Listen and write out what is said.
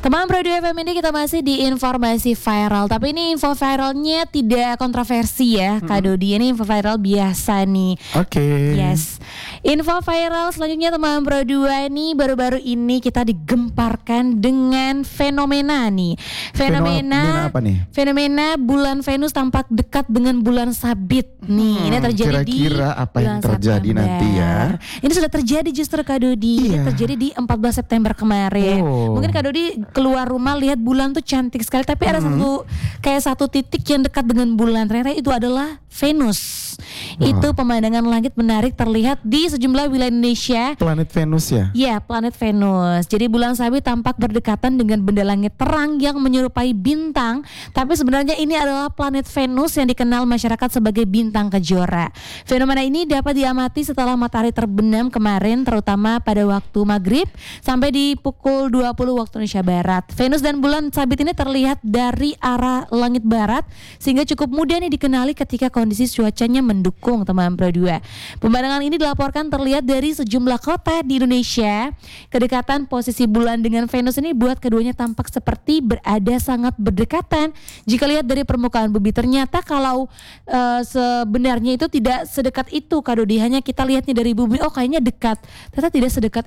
Teman Pro 2 FM ini kita masih di informasi viral. Tapi ini info viralnya tidak kontroversi ya Kak Dodi. Ini info viral biasa nih. Oke. Yes. Info viral selanjutnya teman Pro 2 ini baru-baru ini kita digemparkan dengan fenomena nih. Fenomena apa nih? Fenomena bulan Venus tampak dekat dengan bulan Sabit nih. Ini terjadi kira-kira apa yang terjadi September. nanti ya? Ini sudah terjadi justru Kak Dodi. Ini terjadi di 14 September kemarin. Mungkin Kak Dodi keluar rumah lihat bulan tuh cantik sekali, tapi ada satu titik yang dekat dengan bulan. Ternyata itu adalah Venus. Itu pemandangan langit menarik terlihat di sejumlah wilayah Indonesia. Planet Venus ya? Ya, planet Venus. Jadi bulan Sabit tampak berdekatan dengan benda langit terang yang menyerupai bintang, tapi sebenarnya ini adalah planet Venus yang dikenal masyarakat sebagai bintang kejora. Fenomena ini dapat diamati setelah matahari terbenam kemarin, terutama pada waktu maghrib sampai di pukul 20 waktu Indonesia Barat. Venus dan bulan Sabit ini terlihat dari arah langit barat sehingga cukup mudah nih dikenali ketika kondisi cuacanya mendukung teman Pro 2. Pemandangan ini dilaporkan terlihat dari sejumlah kota di Indonesia. Kedekatan posisi bulan dengan Venus ini buat keduanya tampak seperti berada sangat berdekatan. Jika lihat dari permukaan bumi, ternyata kalau sebenarnya itu tidak sedekat itu Kak Dodi. Hanya kita lihatnya dari bumi, oh kayaknya dekat. Ternyata tidak sedekat